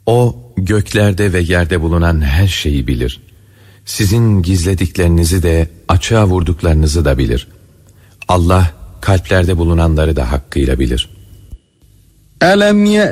O göklerde ve yerde bulunan her şeyi bilir. Sizin gizlediklerinizi de açığa vurduklarınızı da bilir. Allah kalplerde bulunanları da hakkıyla bilir. أَلَمْ